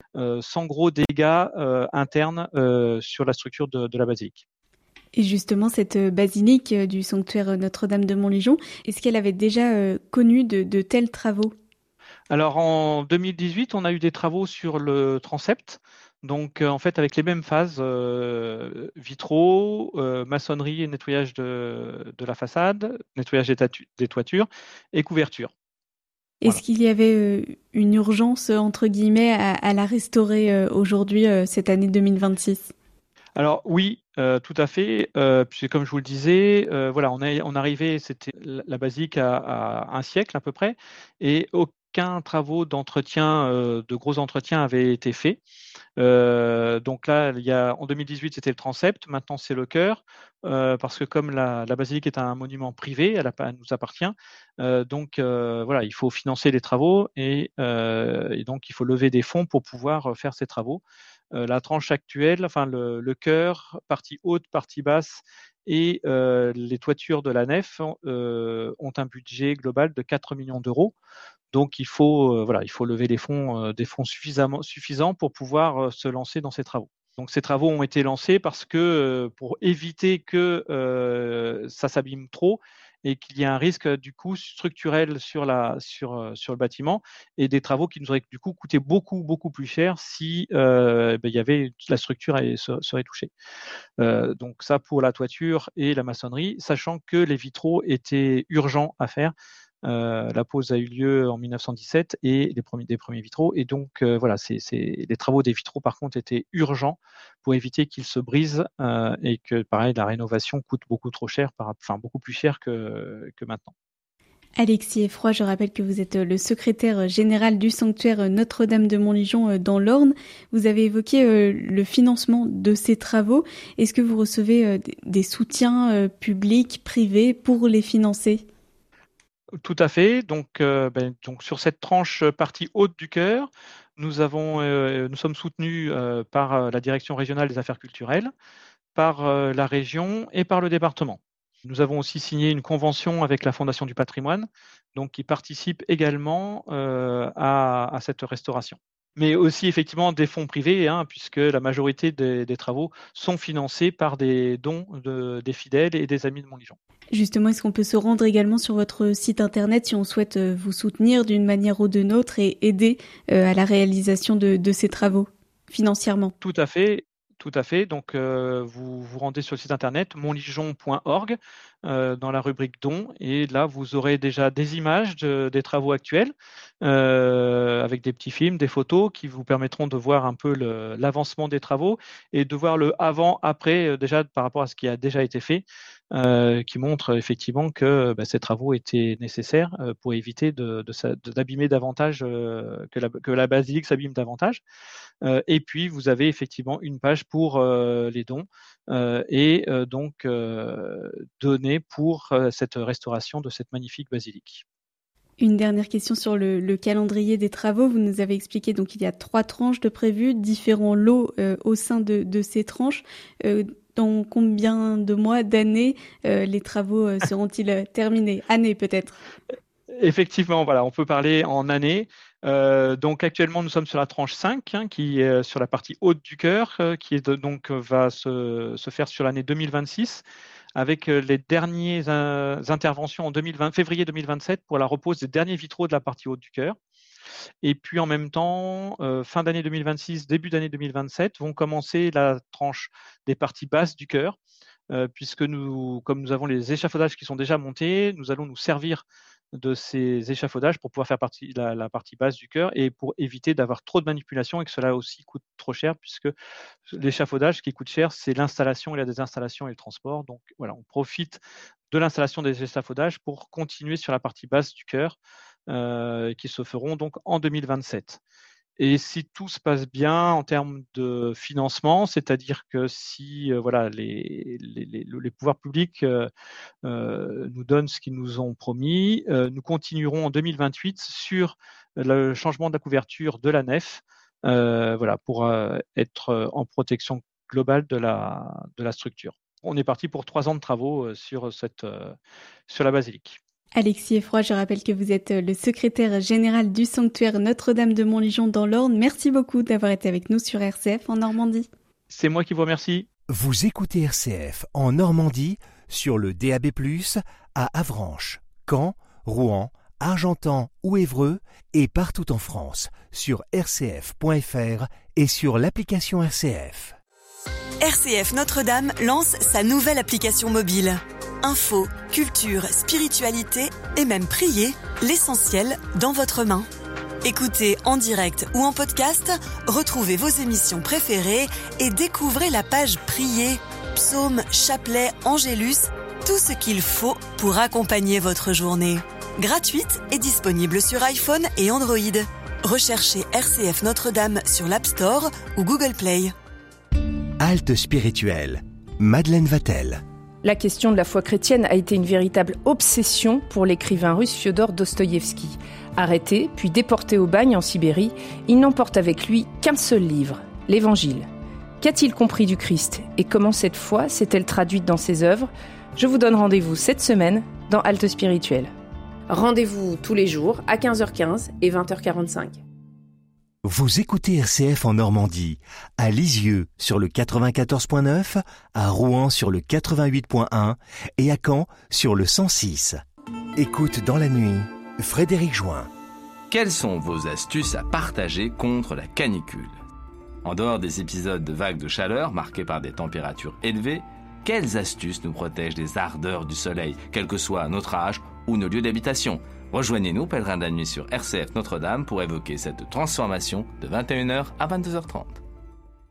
sans gros dégâts internes sur la structure de la basilique. Et justement, cette basilique du sanctuaire Notre-Dame de Montligeon, est-ce qu'elle avait déjà connu de tels travaux? Alors en 2018, on a eu des travaux sur le transept, donc en fait avec les mêmes phases, vitraux, maçonnerie et nettoyage de la façade, nettoyage des toitures et couverture. Est-ce Voilà. qu'il y avait une urgence, entre guillemets, à la restaurer aujourd'hui, cette année 2026? Alors oui, tout à fait. Puis comme je vous le disais, voilà, on arrivait, c'était la basilique à un siècle à peu près, et aucun travaux d'entretien, de gros entretiens avait été fait. Donc là, en 2018, c'était le transept, maintenant c'est le chœur, parce que comme la basilique est un monument privé, elle nous appartient. Donc voilà, il faut financer les travaux et donc il faut lever des fonds pour pouvoir faire ces travaux. La tranche actuelle, enfin le chœur, partie haute, partie basse et les toitures de la nef ont un budget global de 4 millions d'euros. Donc il faut lever des fonds suffisants pour pouvoir se lancer dans ces travaux. Donc ces travaux ont été lancés parce que pour éviter que ça s'abîme trop et qu'il y ait un risque du coup structurel sur le bâtiment et des travaux qui nous auraient du coup coûté beaucoup plus cher si il y avait la structure serait touchée. Donc ça pour la toiture et la maçonnerie, sachant que les vitraux étaient urgents à faire. La pose a eu lieu en 1917 et des premiers vitraux. Et donc, voilà, les travaux des vitraux, par contre, étaient urgents pour éviter qu'ils se brisent et que, pareil, la rénovation coûte beaucoup trop cher, enfin, beaucoup plus cher que maintenant. Alexis Effroy, je rappelle que vous êtes le secrétaire général du sanctuaire Notre-Dame de Montligeon dans l'Orne. Vous avez évoqué le financement de ces travaux. Est-ce que vous recevez des soutiens publics, privés pour les financer? Tout à fait. Donc sur cette tranche partie haute du chœur, nous sommes soutenus par la Direction régionale des affaires culturelles, par la région et par le département. Nous avons aussi signé une convention avec la Fondation du patrimoine, donc qui participe également à cette restauration. Mais aussi effectivement des fonds privés, hein, puisque la majorité des travaux sont financés par des dons des fidèles et des amis de Montligeon. Justement, est-ce qu'on peut se rendre également sur votre site internet si on souhaite vous soutenir d'une manière ou d'une autre et aider à la réalisation de ces travaux financièrement? Tout à fait. Tout à fait. Donc, vous vous rendez sur le site internet montligeon.org dans la rubrique dons et là, vous aurez déjà des images des travaux actuels avec des petits films, des photos qui vous permettront de voir un peu l'avancement des travaux et de voir le avant-après déjà par rapport à ce qui a déjà été fait, qui montre effectivement que ces travaux étaient nécessaires pour éviter d'abîmer davantage, que la basilique s'abîme davantage. Et puis, vous avez effectivement une page pour les dons donc donner pour cette restauration de cette magnifique basilique. Une dernière question sur le calendrier des travaux. Vous nous avez expliqué donc il y a 3 tranches de prévues, différents lots au sein de ces tranches. Dans combien de mois, d'années les travaux seront-ils terminés? Années peut-être? Effectivement, voilà, on peut parler en années. Donc actuellement, nous sommes sur la tranche 5, hein, qui est sur la partie haute du chœur, qui est donc va se faire sur l'année 2026, avec les dernières interventions en février 2027 pour la repose des derniers vitraux de la partie haute du chœur. Et puis en même temps, fin d'année 2026, début d'année 2027, vont commencer la tranche des parties basses du chœur, puisque comme nous avons les échafaudages qui sont déjà montés, nous allons nous servir de ces échafaudages pour pouvoir faire la partie basse du chœur et pour éviter d'avoir trop de manipulation et que cela aussi coûte trop cher, puisque l'échafaudage, ce qui coûte cher, c'est l'installation et la désinstallation et le transport. Donc voilà, on profite de l'installation des échafaudages pour continuer sur la partie basse du chœur, qui se feront donc en 2027. Et si tout se passe bien en termes de financement, c'est-à-dire que si voilà, les pouvoirs publics nous donnent ce qu'ils nous ont promis, nous continuerons en 2028 sur le changement de la couverture de la nef, voilà, pour être en protection globale de la structure. On est parti pour 3 ans de travaux sur la basilique. Alexis Effroy, je rappelle que vous êtes le secrétaire général du sanctuaire Notre-Dame de Montligeon dans l'Orne. Merci beaucoup d'avoir été avec nous sur RCF en Normandie. C'est moi qui vous remercie. Vous écoutez RCF en Normandie sur le DAB+, à Avranches, Caen, Rouen, Argentan ou Évreux et partout en France sur rcf.fr et sur l'application RCF. RCF Notre-Dame lance sa nouvelle application mobile. Info, culture, spiritualité et même prier, l'essentiel dans votre main. Écoutez en direct ou en podcast, retrouvez vos émissions préférées et découvrez la page Prier, psaumes, chapelets, angélus, tout ce qu'il faut pour accompagner votre journée. Gratuite et disponible sur iPhone et Android. Recherchez RCF Notre-Dame sur l'App Store ou Google Play. Halte spirituelle, Madeleine Vatel. La question de la foi chrétienne a été une véritable obsession pour l'écrivain russe Fiodor Dostoïevski. Arrêté, puis déporté au bagne en Sibérie, il n'emporte avec lui qu'un seul livre, l'Évangile. Qu'a-t-il compris du Christ et comment cette foi s'est-elle traduite dans ses œuvres ? Je vous donne rendez-vous cette semaine dans Halte spirituelle. Rendez-vous tous les jours à 15h15 et 20h45. Vous écoutez RCF en Normandie, à Lisieux sur le 94.9, à Rouen sur le 88.1 et à Caen sur le 106. Écoute dans la nuit, Frédéric Join. Quelles sont vos astuces à partager contre la canicule ? En dehors des épisodes de vagues de chaleur marqués par des températures élevées, quelles astuces nous protègent des ardeurs du soleil, quel que soit notre âge ou nos lieux d'habitation ? Rejoignez-nous, Pèlerins de la Nuit sur RCF Notre-Dame, pour évoquer cette transformation de 21h à 22h30.